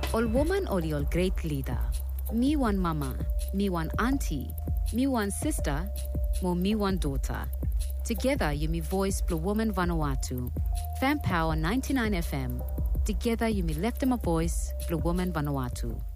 All woman or all great leader. Me one mama, me one auntie, me one sister, more me one daughter. Together you me voice Blue Woman Vanuatu. Fan Power 99 FM. Together you me left them a voice Blue Woman Vanuatu.